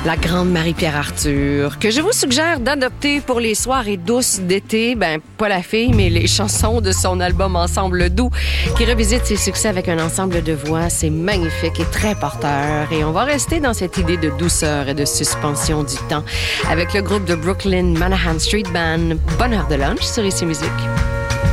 La grande Marie-Pierre Arthur, que je vous suggère d'adopter pour les soirées douces d'été. Ben, pas la fille, mais les chansons de son album Ensemble doux, qui revisite ses succès avec un ensemble de voix. C'est magnifique et très porteur. Et on va rester dans cette idée de douceur et de suspension du temps avec le groupe de Brooklyn Manahan Street Band. Bonne heure de lunch sur ICI Musique.